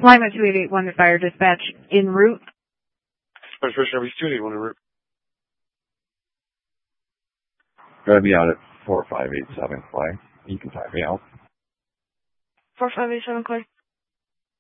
Lima 2881 to fire dispatch en route. First Service 2881 en route. Gotta be out at 4587 Clay. You can type me out. 4587 Clay.